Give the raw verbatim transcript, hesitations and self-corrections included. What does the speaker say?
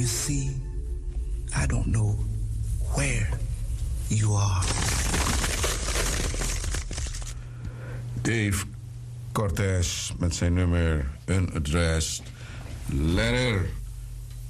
You see, I don't know where you are. Dave Cortez met zijn nummer Unaddressed Letter.